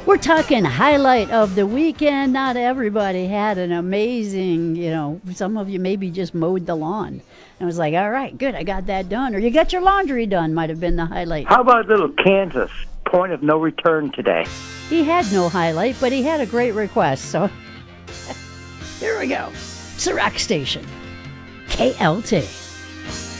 We're talking highlight of the weekend. Not everybody had an amazing, some of you maybe just mowed the lawn. And was like, all right, good, I got that done. Or you got your laundry done, might have been the highlight. How about little Kansas? Point of no return today. He had no highlight, but he had a great request. So here we go. It's the Rock Station. KLT.